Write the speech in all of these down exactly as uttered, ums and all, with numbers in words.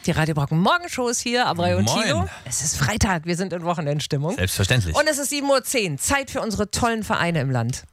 Die Radio Brocken Morgenshow ist hier, Abrey und Moin. Tilo. Es ist Freitag, wir sind in Wochenendstimmung. Selbstverständlich. Und es ist sieben Uhr zehn, Zeit für unsere tollen Vereine im Land.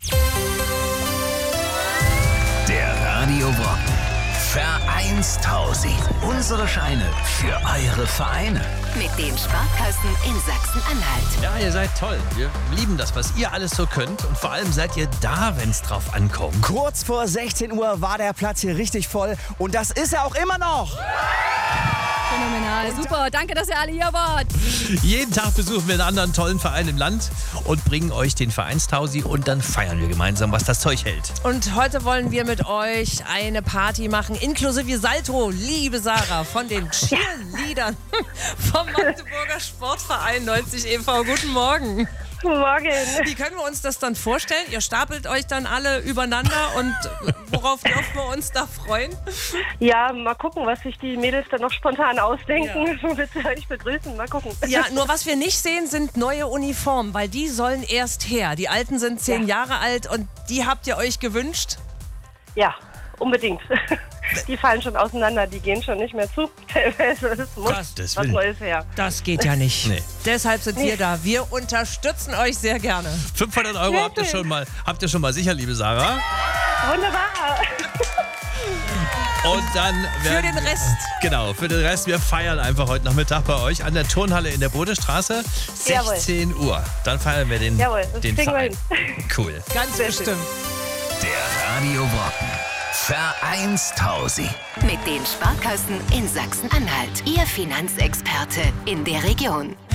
Der Radio Brocken Vereinstausi. Unsere Scheine für eure Vereine. Mit den Sparkassen in Sachsen-Anhalt. Ja, ihr seid toll. Wir lieben das, was ihr alles so könnt. Und vor allem seid ihr da, wenn es drauf ankommt. Kurz vor sechzehn Uhr war der Platz hier richtig voll und das ist er auch immer noch. Phänomenal, super. Danke, dass ihr alle hier wart. Jeden Tag besuchen wir einen anderen tollen Verein im Land und bringen euch den Vereinstausi und dann feiern wir gemeinsam, was das Zeug hält. Und heute wollen wir mit euch eine Party machen, inklusive Salto, liebe Sarah, von den Cheerleadern vom Magdeburger Sportverein neunzig e V. Guten Morgen. Guten Morgen. Wie können wir uns das dann vorstellen? Ihr stapelt euch dann alle übereinander und worauf dürfen wir uns da freuen? Ja, mal gucken, was sich die Mädels dann noch spontan ausdenken, womit sie euch begrüßen. Mal gucken. Ja, nur was wir nicht sehen, sind neue Uniformen, weil die sollen erst her. Die alten sind zehn Ja. Jahre alt und die habt ihr euch gewünscht? Ja, unbedingt. Die fallen schon auseinander, die gehen schon nicht mehr zu. Teilweise es muss Gottes was Willen. Neues her. Das geht ja nicht. Nee. Deshalb sind wir da. Wir unterstützen euch sehr gerne. fünfhundert Euro Sehr habt ihr schön. schon mal, habt ihr schon mal sicher, liebe Sarah. Wunderbar. Und dann Für werden den wir- Rest. Genau, für den Rest. Wir feiern einfach heute Nachmittag bei euch an der Turnhalle in der Bodestraße. Jawohl. sechzehn Uhr. Dann feiern wir den, Jawohl, das den kriegen wir Verein. Cool. Ganz Sehr bestimmt. Der Radio Brocken Vereinstausi. Mit den Sparkassen in Sachsen-Anhalt. Ihr Finanzexperte in der Region.